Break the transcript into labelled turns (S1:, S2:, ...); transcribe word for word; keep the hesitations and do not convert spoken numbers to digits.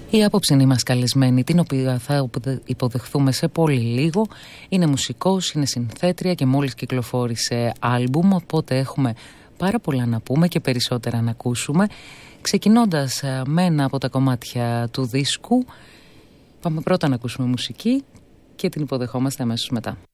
S1: Η απόψινή μας καλεσμένη, την οποία θα υποδεχθούμε σε πολύ λίγο, είναι μουσικός, είναι συνθέτρια και μόλις κυκλοφόρησε άλμπουμ, οπότε έχουμε πάρα πολλά να πούμε και περισσότερα να ακούσουμε. Ξεκινώντας με ένα από τα κομμάτια του δίσκου, πάμε πρώτα να ακούσουμε μουσική και την υποδεχόμαστε αμέσως μετά.